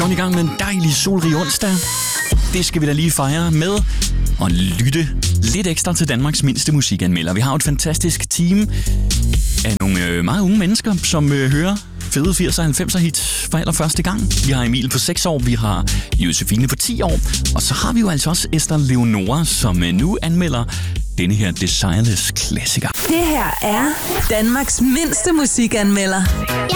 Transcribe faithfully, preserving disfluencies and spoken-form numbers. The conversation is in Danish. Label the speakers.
Speaker 1: godt i gang med en dejlig solrig onsdag. Det skal vi da lige fejre med og lytte lidt ekstra til Danmarks mindste musikanmelder. Vi har et fantastisk team af nogle øh, meget unge mennesker, som øh, hører fede firser og halvfemser hits for allerførste gang. Vi har Emil på seks år, vi har Josefine på ti år, og så har vi jo altså også Esther Leonora, som øh, nu anmelder denne her Desireless klassiker.
Speaker 2: Det her er Danmarks mindste musikanmelder.